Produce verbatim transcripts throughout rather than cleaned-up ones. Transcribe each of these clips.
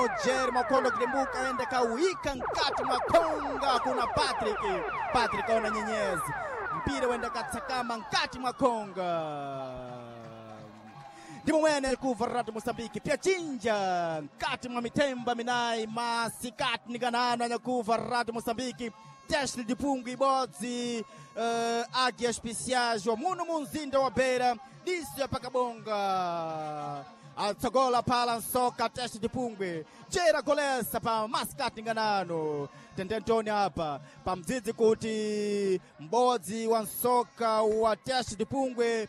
Jerry Makondo kilimbuka ende kawika nkati Mwakonga kuna Patrick. Patrick ona nyenyezi. Mpira wenda katsakama nkati Mwakonga. Ndimo mwene kuvaratu Mosambiki pia chinja nkati mwa mitemba minai masikati niganana nya kuvaratu Mosambiki. Teste de pungo ibodzi uh, Águia Especiais muno munzinda wa beira disse pakabonga atsogola pala soka teste de pungwe jera golesa pa maskati nganano tendentoni hapa pa mzizi kuti mbodzi wa soka wa teste de pungwe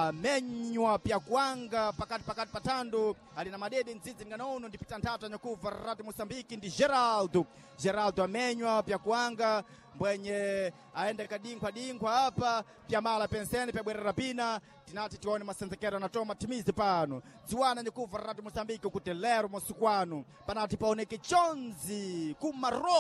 amenywa pia kuanga pakati pakati patando alina madede nzizi nganono ndipita ntatu anyakuva rati Mosambiki ndi Geraldo Geraldo amenywa pia kuanga mwenye aende kadinkwa dinkwa hapa pia mala penseni pia bwera rapina tinati tione masenzekera na toma timizi pano ziwana nyakuva rati Mosambiki kutelero mosukwano panati paoneke chonzi ku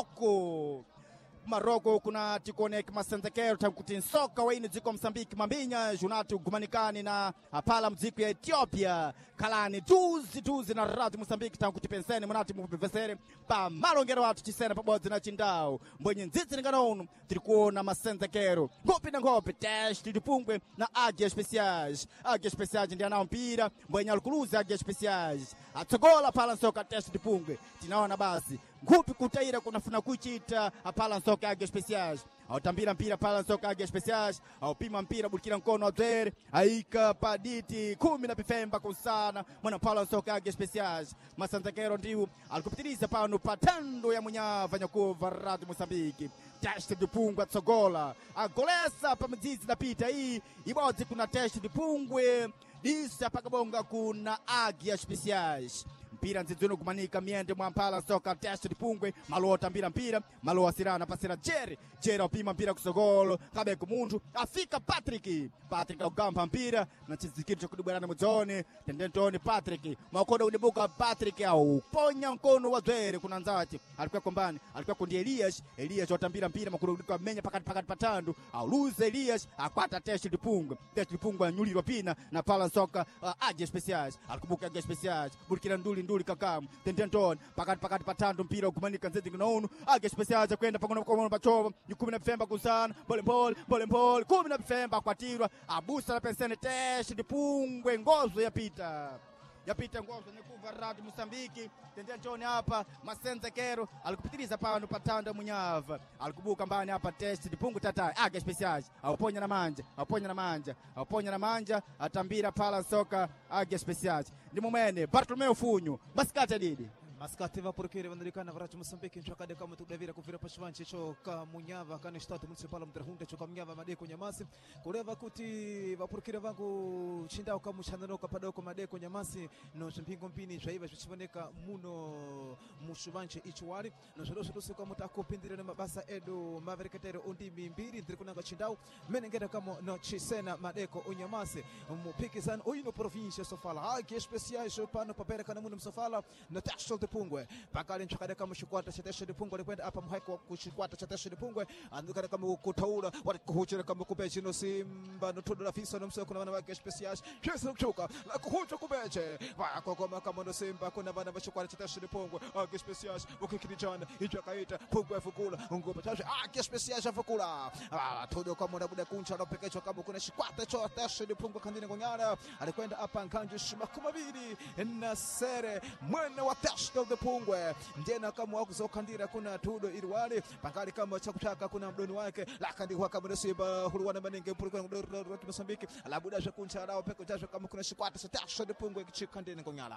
Maroko Maroko kuna tikone kimasenzekero tanguti nsoka waini ziko Msambiki mambinya junati ugumanikani na apala mziki ya Ethiopia kalani tuzi tuzi na rati Msambiki tanguti penseni munati mubivesere pa malongero watu chisena pabodzi na chindao mbwenye nzizi nganono tilikuona masenzekero ngopi na ngopi testi dipungwe na Águia Especiais Águia Especiais ndi anao mpira mbwenye alukuluza Águia Especiais atsogola pala nsoka testi dipungwe tinaona basi ngupi kutaira kunafuna kuchita apala nsoka Águia Especiais autambira mpira pala nsoka Águia Especiais aupima mpira bulikira mkono wa Zere aika paditi kumi na pifemba kusana mwana pala nsoka Águia Especiais masenzekero ndiu alikupitiriza pano patando ya munyava nyakuva rati Mosambiki teste de pungwe atsogola agolesa pa mzizi na pita hii ibodzi kuna teste de pungwe disa pakabonga kuna Águia Especiais mpira nzizuno kumanika miende mwampala soka teste dipungwe malo tambira mpira malo asirana pasira Jerry Jerry opima mpira kusogolo kabe kumuntu afika Patrick Patrick ogamba mpira na chizikiro chokudibwana muzone tendentoni Patrick makodo unibuka Patrick au ponya mkono wa Jerry kuna nzati alikuwa kombani alikuwa kundi Elias Elias otambira mpira makodo udika menya pakati pakati patando au lose Elias akwata teste dipungwe teste dipungwe anyulirwa pina na pala soka uh, Águia Especiais alikubuka Águia Especiais burkira nduli nduli kakamu tendenton pakati pakati patando mpira ukumanika nzezi nginono Águia Especiais kwenda pakono pakono pachovo ni kumi na pifemba kusana pole pole pole pole kumi na pifemba kwatirwa abusa la pensene teste dipungwe ngozo yapita yapita ngozo nikuva rati Mosambiki tendentoni hapa masenzekero alikupitiriza pano patanda munyava alikubuka mbani hapa teste dipungwe tatai Águia Especiais auponya na manja auponya na manja auponya na manja atambira pala soka Águia Especiais ndi mumene Bartolomeu Funho maskata didi Maskati va porqueira vandirikana varati Mosambiki nchakade kama tukdavira kuvira pashivanchi cho ka munyava kana estado municipal mdrahunda cho kamnyava madeko nyamasi kureva kuti va porqueira vangu chindao kama chandano kapadoko madeko nyamasi no chimpingo mpini zvaiva zvichioneka muno mushivanchi ichwari no zvirozvo tose kama takupindira nemabasa edu mavereketere ondimi mbiri ndiri kunanga chindao menengera kama no chisena madeko unyamasi mupikizano oino província sofala Águia Especiais pano papera kana muno msofala no tashol Pungwe pakali nchakade kama shikwata cha teste de pungwe alikwenda hapa mhaiko kushikwata cha teste de pungwe andukana kama kutaula wali kuhuchira kama kubeche no Simba no todo la fisa no msoko kuna wana Águia Especiais chesa kuchoka la kuhucha kubeche wako kama kama no Simba kuna bana bashikwata cha teste de pungwe Águia Especiais ukikijana hicho kaita pungwe fukula ngoba taje Águia Especiais afukula ah todo kama ndabuda kuncha no pekecho kama kuna shikwata cha teste de pungwe kandine ngonyana alikwenda hapa nkanjo shima kumabiri na sere mwana wa teste de pungwe ndena kama wakuzokandira kuna tudo irwali pakali kama chakutaka kuna mdoni wake lakandi kwa kama Simba hulwana manenge purukana mdoro wa Mosambiki alabuda shakuncha rao peko jasho kama kuna shikwata satasho de pungwe kichikandene ngonyala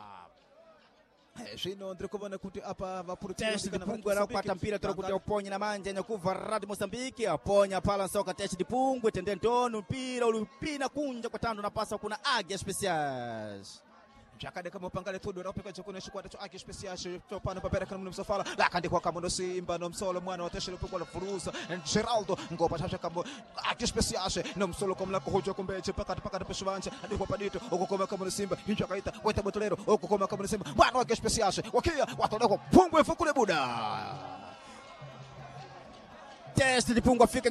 Shino ndikubona kuti apa vapurukira teste dipungwe la kwata mpira toro kuti uponya na manja nyakuva rati Mosambiki aponya pala soka teste dipungwe tendentoni mpira ulupina kunja kwa tando na pasa kuna Águia Especiais Jakade kama pangale todo rapeka chakuna shikwata cho Águia Especiais to pano papera kana msofala la kandi kwa kama no Simba no msolo mwana wa teshele poko la furusa Geraldo ngopa chacha kama Águia Especiais no msolo kama la kuhoja kumbeche pakati pakati peshivancha andi kwa padito okokoma kama no Simba hinja kaita weta botolero okokoma kama no Simba mwana wa Águia Especiais wakia watodeko pungwe fukule buda teste dipungwe afika